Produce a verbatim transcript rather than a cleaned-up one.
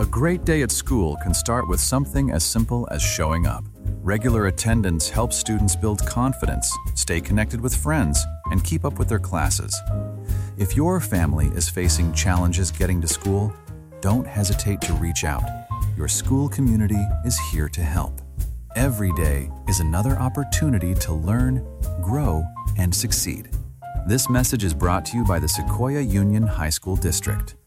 A great day at school can start with something as simple as showing up. Regular attendance helps students build confidence, stay connected with friends, and keep up with their classes. If your family is facing challenges getting to school, don't hesitate to reach out. Your school community is here to help. Every day is another opportunity to learn, grow, and succeed. This message is brought to you by the Sequoia Union High School District.